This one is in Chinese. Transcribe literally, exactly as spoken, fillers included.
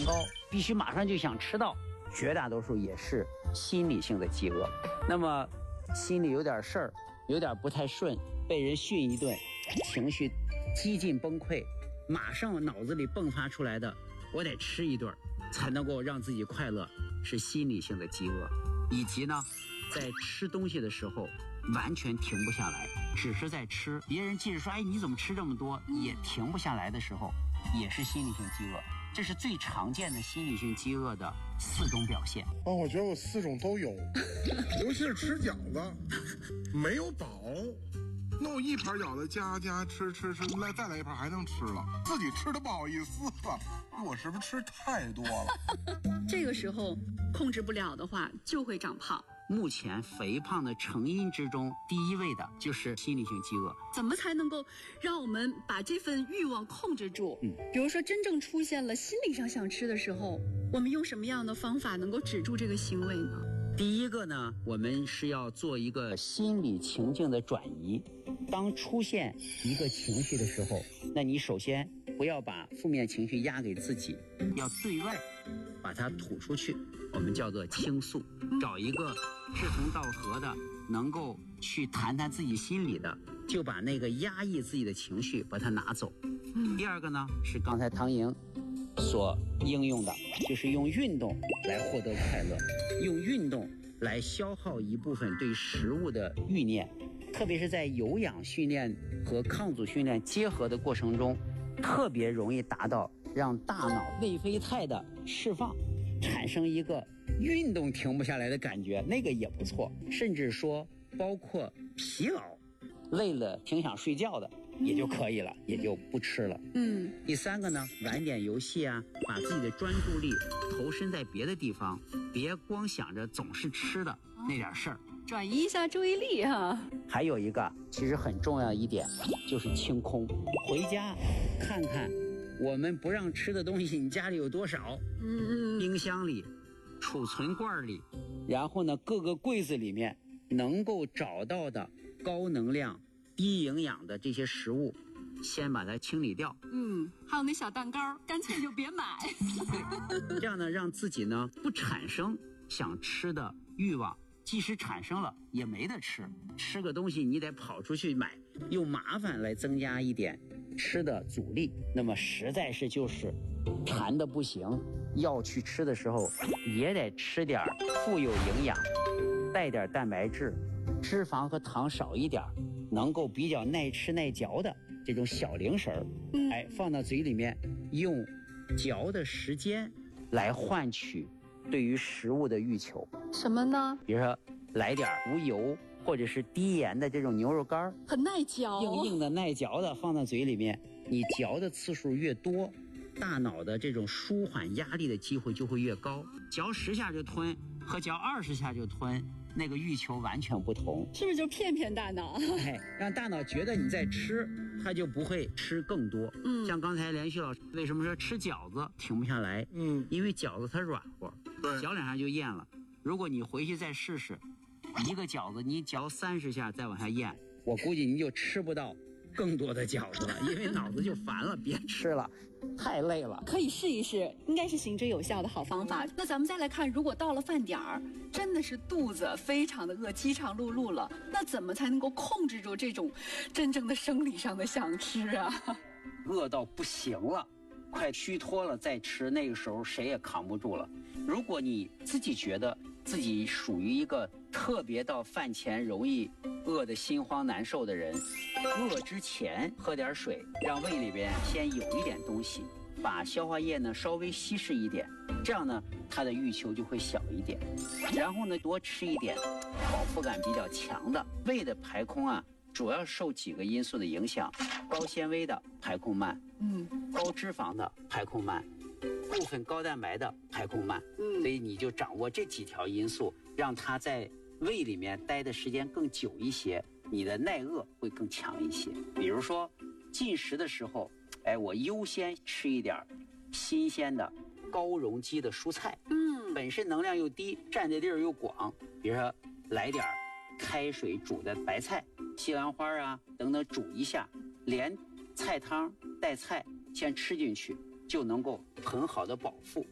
高，必须马上就想吃到，绝大多数也是心理性的饥饿。那么心里有点事儿，有点不太顺，被人训一顿，情绪几近崩溃，马上脑子里迸发出来的我得吃一顿才能够让自己快乐，是心理性的饥饿。以及呢在吃东西的时候完全停不下来，只是在吃，别人即使说哎你怎么吃这么多也停不下来的时候，也是心理性饥饿。这是最常见的心理性饥饿的四种表现。 哦，我觉得我四种都有，尤其是吃饺子，没有饱，那我一盘饺子加加吃吃吃，来再来一盘还能吃了，自己吃的不好意思了，我是不是吃太多了？ 这个时候控制不了的话，就会长胖。 目前肥胖的成因之中，第一位的就是心理性饥饿。 怎么才能够让我们把这份欲望控制住？ 嗯， 比如说真正出现了心理上想吃的时候，我们用什么样的方法能够止住这个行为呢？ 第一个呢，我们是要做一个心理情境的转移。当出现一个情绪的时候，那你首先不要把负面情绪压给自己，要对外把它吐出去，我们叫做倾诉。找一个志同道合的，能够去谈谈自己心里的，就把那个压抑自己的情绪把它拿走。第二个呢，是刚才唐莹所应用的，就是用运动来获得快乐，用运动来消耗一部分对食物的欲念，特别是在有氧训练和抗阻训练结合的过程中，特别容易达到让大脑内啡肽的释放，产生一个运动停不下来的感觉，那个也不错。甚至说包括疲劳，累了挺想睡觉的也就可以了，也就不吃了。 嗯， 第三个呢，玩点游戏啊，把自己的专注力投身在别的地方，别光想着总是吃的那点事儿， 转移一下注意力哈。 还有一个其实很重要的一点就是清空，回家看看我们不让吃的东西你家里有多少， 嗯嗯， 冰箱里、储存罐里，然后呢各个柜子里面能够找到的高能量低营养的这些食物，先把它清理掉。 嗯，还有那小蛋糕干脆就别买。 这样呢让自己呢不产生想吃的欲望，即使产生了也没得吃，吃个东西你得跑出去买，用麻烦来增加一点吃的阻力，那么实在是就是馋的不行，要去吃的时候也得吃点富有营养，带点蛋白质，脂肪和糖少一点，能够比较耐吃耐嚼的这种小零食儿，哎，放到嘴里面，用嚼的时间来换取对于食物的欲求。 什么呢？ 比如说来点无油或者是低盐的这种牛肉干， 很耐嚼， 硬硬的耐嚼的放到嘴里面，你嚼的次数越多，大脑的这种舒缓压力的机会就会越高。嚼十下就吞和嚼二十下就吞，那个欲求完全不同， 是不是就骗骗大脑？ 哎，让大脑觉得你在吃，它就不会吃更多。 嗯， 像刚才连续老师为什么说吃饺子停不下来？ 嗯， 因为饺子它软和， 对， 嚼两下就咽了。如果你回去再试试，一个饺子你嚼三十下再往下咽，我估计你就吃不到更多的饺子了，因为脑子就烦了，别吃了，太累了。 可以试一试，应该是行之有效的好方法。那咱们再来看，如果到了饭点儿，真的是肚子非常的饿，饥肠辘辘了，那怎么才能够控制住这种真正的生理上的想吃啊？ 饿到不行了，快虚脱了再吃，那个时候谁也扛不住了。如果你自己觉得自己属于一个特别到饭前容易饿得心慌难受的人，饿之前喝点水，让胃里边先有一点东西，把消化液呢稍微稀释一点，这样呢它的欲求就会小一点。然后呢多吃一点饱腹感比较强的。胃的排空啊主要受几个因素的影响，高纤维的排空慢， 嗯， 高脂肪的排空慢，部分高蛋白的排空慢，嗯，所以你就掌握这几条因素，让它在胃里面待的时间更久一些，你的耐饿会更强一些。比如说进食的时候，哎，我优先吃一点新鲜的高容积的蔬菜，嗯，本身能量又低，占的地儿又广，比如说来点开水煮的白菜、西兰花啊等等，煮一下，连菜汤带菜先吃进去，就能够很好的饱腹。